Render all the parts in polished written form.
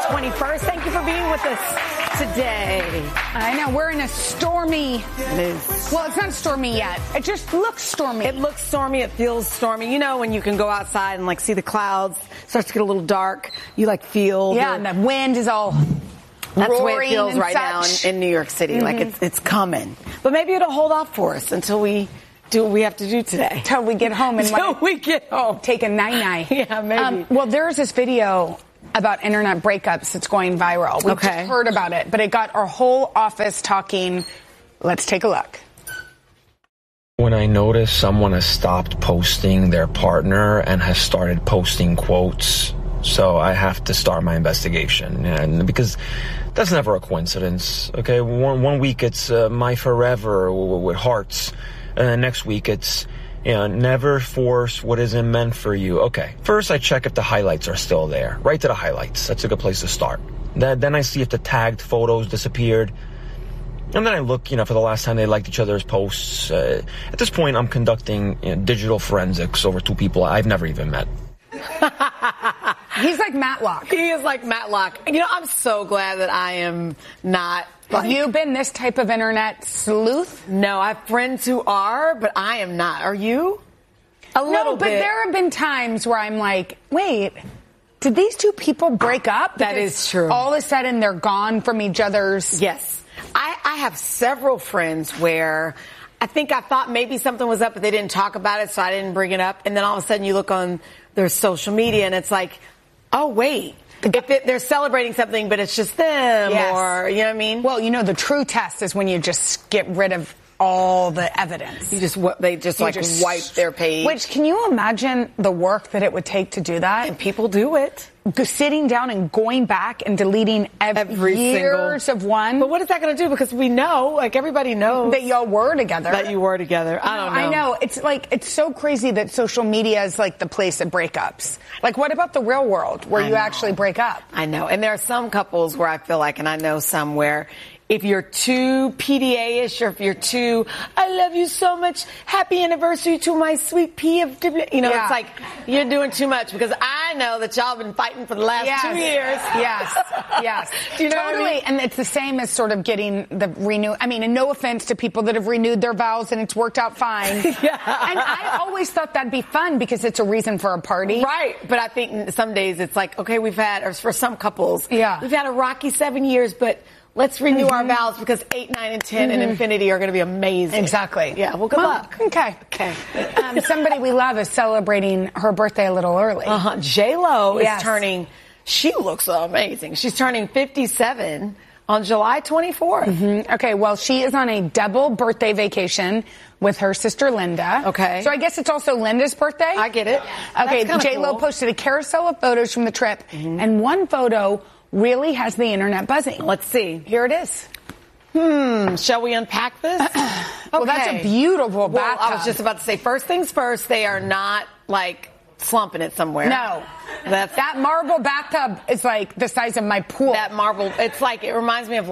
21st. Thank you for being with us today. I know, we're in a stormy... Well, it's not stormy yet. It just looks stormy. It looks stormy. It feels stormy. You know when you can go outside and, like, see the clouds, starts to get a little dark, you, like, feel... Yeah, and the wind is all... That's the way it feels right now in New York City. Mm-hmm. Like, it's coming. But maybe it'll hold off for us until we do what we have to do today. Until we get home. Until we get home. Take a night-night. Yeah, maybe. Well, there's this video about internet breakups that's going viral. We just heard about it, but it got our whole office talking. Let's take a look. When I notice someone has stopped posting their partner and has started posting quotes, so I have to start my investigation, and because that's never a coincidence. Okay, one week it's my forever with hearts, and next week it's never force what isn't meant for you. Okay, first I check if the highlights are still there. Right to the highlights. That's a good place to start. Then I see if the tagged photos disappeared. And then I look, for the last time they liked each other's posts. At this point, I'm conducting digital forensics over two people I've never even met. He's like Matlock. He is like Matlock. I'm so glad that I am not. Have you been this type of internet sleuth? No, I have friends who are, but I am not. Are you? A little No, but bit. there have been times where I'm like, wait, did these two people break up? That is true. All of a sudden they're gone from each other's. Yes. I have several friends where I think I thought maybe something was up, but they didn't talk about it, so I didn't bring it up. And then all of a sudden you look on their social media and it's like, oh, wait. They're celebrating something, but it's just them, or, you know what I mean? Well, the true test is when you just get rid of all the evidence. They just wipe their page. Which, can you imagine the work that it would take to do that? And people do it. Sitting down and going back and deleting every years of one. But what is that going to do? Because we know, everybody knows. That y'all were together. That you were together. I don't know. I know. It's so crazy that social media is like the place of breakups. Like, what about the real world where you actually break up? I know. And there are some couples where I feel like, and I know some where if you're too PDA-ish or if you're too, I love you so much, happy anniversary to my sweet P of, it's like you're doing too much because I know that y'all have been fighting for the last 2 years. Yes. Do you know totally. what I mean? And it's the same as sort of getting the renew. I mean, and no offense to people that have renewed their vows and it's worked out fine. Yeah. And I always thought that'd be fun because it's a reason for a party. Right. But I think some days it's like, okay, or for some couples, we've had a rocky 7 years, but let's renew our vows because 8, 9, and 10 and infinity are going to be amazing. Exactly. Yeah. Well, good luck. Okay. Somebody we love is celebrating her birthday a little early. J-Lo is turning. She looks amazing. She's turning 57 on July 24th. Mm-hmm. Okay. Well, she is on a double birthday vacation with her sister Linda. Okay. So I guess it's also Linda's birthday. I get it. Okay. J-Lo posted a carousel of photos from the trip, and one photo really has the internet buzzing. Let's see. Here it is. Shall we unpack this? Well, that's a beautiful bathtub. I was just about to say, first things first, they are not slumping it somewhere. No. That marble bathtub is like the size of my pool. That marble, it reminds me of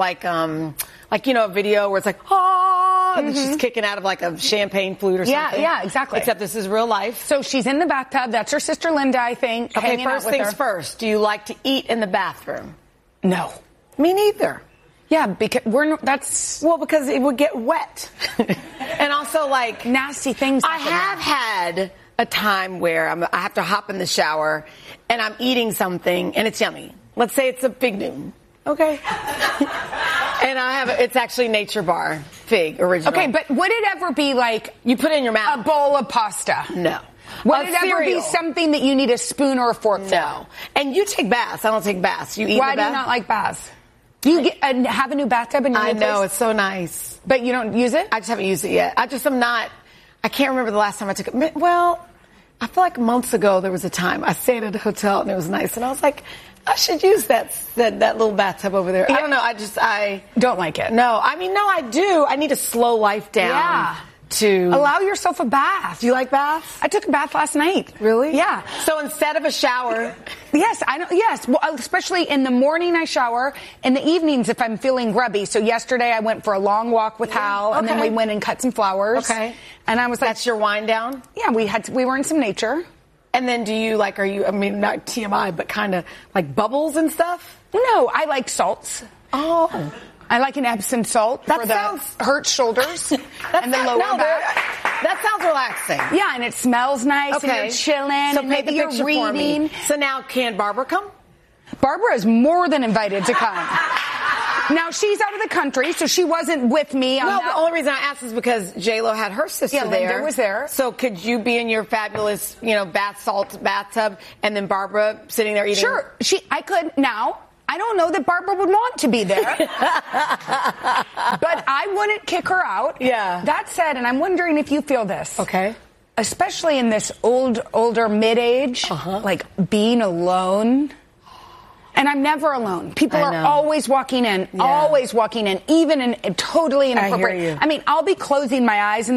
a video where it's like, and she's kicking out of a champagne flute or something. Yeah, exactly. Except this is real life. So she's in the bathtub. That's her sister Linda, I think. Okay, first things first. Do you like to eat in the bathroom? No. Me neither. Yeah, because because it would get wet. And also nasty things. I have had a time where I have to hop in the shower and I'm eating something and it's yummy. Let's say it's a Fig Newton. Okay. And it's actually Nature Bar Fig original. Okay, but would it ever be you put it in your mouth? A bowl of pasta? No. Would it ever be something that you need a spoon or a fork for? No. And you take baths. I don't take baths. You eat Why in the bath? do you not like baths? You have a new bathtub in your new place? I know, it's so nice. But you don't use it? I just haven't used it yet. I can't remember the last time I took it. Well, I feel like months ago there was a time I stayed at a hotel and it was nice. And I was like, I should use that little bathtub over there. Yeah. I don't know. I don't like it. No, I do. I need to slow life down. Yeah. To allow yourself a bath. Do you like baths? I took a bath last night. Really? Yeah. So instead of a shower. Yes, I know. Yes. Well, especially in the morning I shower. In the evenings if I'm feeling grubby. So yesterday I went for a long walk with Hal and then we went and cut some flowers. Okay. And I was like, that's your wind down? Yeah, we were in some nature. And then do you like, not TMI, but kind of like bubbles and stuff? No, I like salts. Oh. I like an Epsom salt for the hurt shoulders and the lower back. That sounds relaxing. Yeah, and it smells nice, and you're chilling, so and maybe you're reading. So now, can Barbara come? Barbara is more than invited to come. Now, she's out of the country, so she wasn't with me on that. The only reason I asked is because J-Lo had her sister there. Linda was there. So could you be in your fabulous, bath salt bathtub, and then Barbara sitting there eating? Sure. I could. Now, I don't know that Barbara would want to be there. But I wouldn't kick her out. Yeah. That said, and I'm wondering if you feel this. Okay. Especially in this older mid-age, like being alone. And I'm never alone. People are always walking in, even in totally inappropriate. I hear you. I mean, I'll be closing my eyes and